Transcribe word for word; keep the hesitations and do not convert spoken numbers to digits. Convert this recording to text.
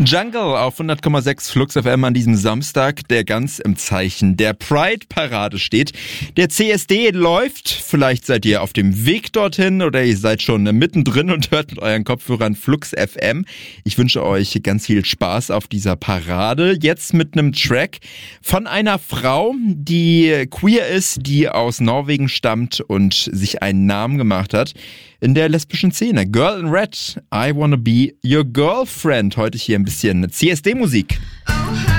Jungle auf hundert Komma sechs Flux F M an diesem Samstag, der ganz im Zeichen der Pride-Parade steht. Der C S D läuft, vielleicht seid ihr auf dem Weg dorthin oder ihr seid schon mittendrin und hört mit euren Kopfhörern Flux F M. Ich wünsche euch ganz viel Spaß auf dieser Parade. Jetzt mit einem Track von einer Frau, die queer ist, die aus Norwegen stammt und sich einen Namen gemacht hat in der lesbischen Szene. Girl in Red, I Wanna Be Your Girlfriend. Heute hier ein bisschen C S D-Musik.